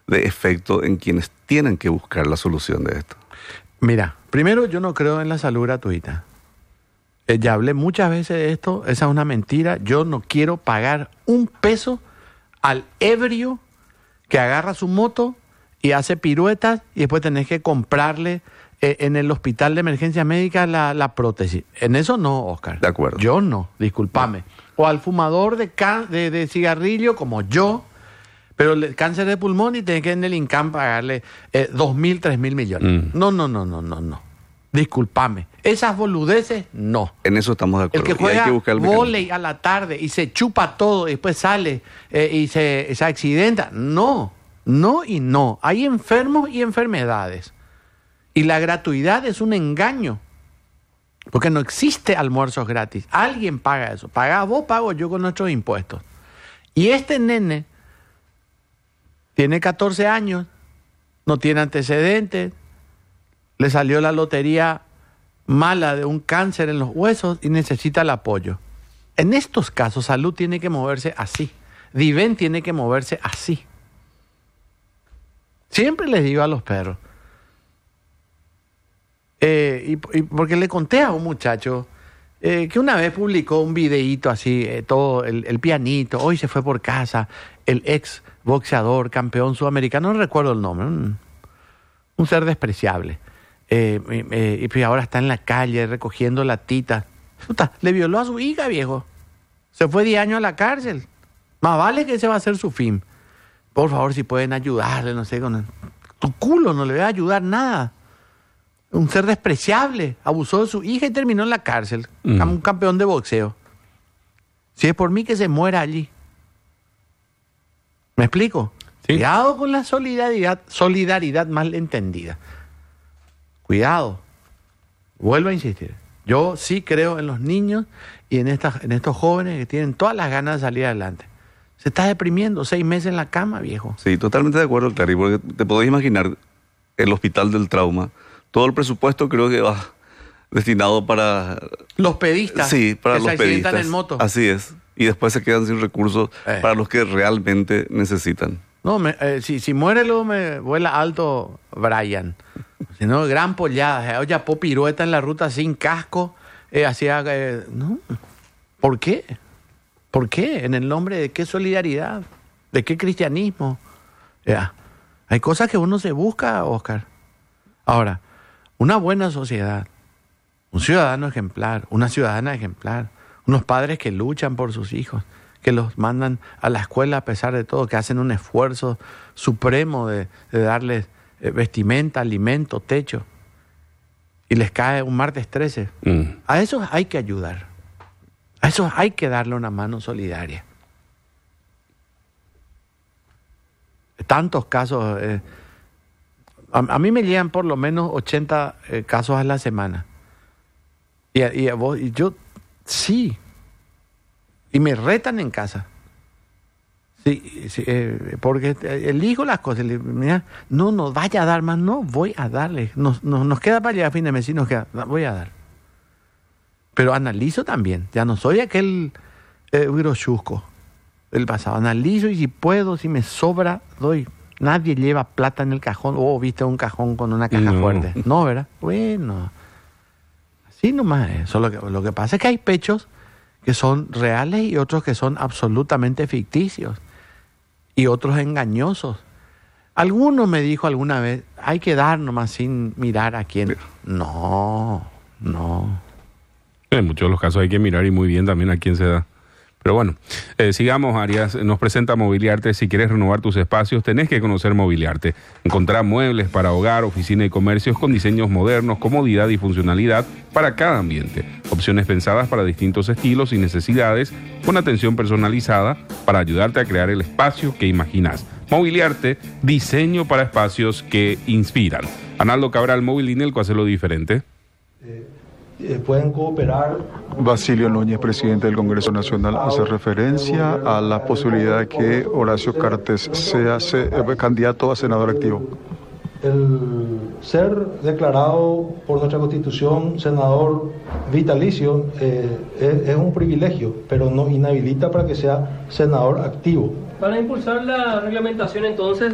de efecto en quienes tienen que buscar la solución de esto? Mira, primero yo no creo en la salud gratuita. Ya hablé muchas veces de esto, esa es una mentira. Yo no quiero pagar un peso al ebrio que agarra su moto y hace piruetas y después tenés que comprarle en el hospital de emergencia médica la prótesis. En eso no, Oscar. De acuerdo. Yo no, discúlpame. O al fumador de cigarrillo como yo, pero el cáncer de pulmón y tenés que en el INCAM pagarle 2.000, 3.000 millones. No. Discúlpame. Esas boludeces, no. En eso estamos de acuerdo. El que juega hay que buscar el vóley a la tarde y se chupa todo y después sale y se accidenta. No. Hay enfermos y enfermedades. Y la gratuidad es un engaño. Porque no existe almuerzos gratis. Alguien paga eso. Pagás vos, pago yo con nuestros impuestos. Y este nene tiene 14 años, no tiene antecedentes, le salió la lotería mala de un cáncer en los huesos y necesita el apoyo. En estos casos, salud tiene que moverse así. Diven tiene que moverse así. Siempre les digo a los perros. Y porque le conté a un muchacho que una vez publicó un videíto así, todo el pianito, hoy se fue por casa, el ex boxeador, campeón sudamericano, no recuerdo el nombre, un ser despreciable. Y ahora está en la calle recogiendo latitas. Le violó a su hija, viejo. Se fue 10 años a la cárcel. Más vale que ese va a ser su fin. Por favor, si pueden ayudarle, no sé, con tu culo no le va a ayudar nada. Un ser despreciable, abusó de su hija y terminó en la cárcel. Un campeón de boxeo. Si es por mí, que se muera allí. ¿Me explico? Sí. Cuidado con la solidaridad mal entendida. Cuidado. Vuelvo a insistir. Yo sí creo en los niños y en estos jóvenes que tienen todas las ganas de salir adelante. Se está deprimiendo 6 meses en la cama, viejo. Sí, totalmente de acuerdo, Clary, porque te podés imaginar el hospital del trauma. Todo el presupuesto creo que va destinado para... Los pedistas. Sí, para los pedistas. Que se accidentan en moto. Así es. Y después se quedan sin recursos para los que realmente necesitan. No, si muere luego me vuela alto Brian. Si no, gran pollada. Oye, pirueta en la ruta sin casco. Hacía... no. ¿Por qué? ¿Por qué? ¿En el nombre de qué solidaridad? ¿De qué cristianismo? Hay cosas que uno se busca, Oscar. Ahora, una buena sociedad, un ciudadano ejemplar, una ciudadana ejemplar, unos padres que luchan por sus hijos, que los mandan a la escuela a pesar de todo, que hacen un esfuerzo supremo de darles vestimenta, alimento, techo, y les cae un martes 13. A esos hay que ayudar. A esos hay que darle una mano solidaria. Tantos casos... A mí me llegan por lo menos 80 casos a la semana. Y yo, sí. Y me retan en casa. Sí, porque elijo las cosas. Mira, no vaya a dar más, no voy a darle. Nos queda para llegar a fin de mes, sí nos queda, voy a dar. Pero analizo también. Ya no soy aquel grochusco del pasado. Analizo y si puedo, si me sobra, doy. Nadie lleva plata en el cajón. ¿Viste un cajón con una caja fuerte? No, ¿verdad? Bueno, así nomás es. Eso lo que pasa es que hay pechos que son reales y otros que son absolutamente ficticios. Y otros engañosos. Alguno me dijo alguna vez, hay que dar nomás sin mirar a quién. No. En muchos de los casos hay que mirar y muy bien también a quién se da. Pero bueno, sigamos, Arias. Nos presenta Mobiliarte. Si quieres renovar tus espacios, tenés que conocer Mobiliarte. Encontrar muebles para hogar, oficina y comercios con diseños modernos, comodidad y funcionalidad para cada ambiente. Opciones pensadas para distintos estilos y necesidades, con atención personalizada para ayudarte a crear el espacio que imaginas. Mobiliarte, diseño para espacios que inspiran. Analdo Cabral, Móvil Inelco, hace lo diferente. Pueden cooperar. Basilio Núñez, presidente del Congreso Nacional, hace referencia a la posibilidad de que Horacio Cartes sea candidato a senador activo. El ser declarado por nuestra Constitución senador vitalicio es un privilegio, pero no inhabilita para que sea senador activo. Para impulsar la reglamentación, entonces,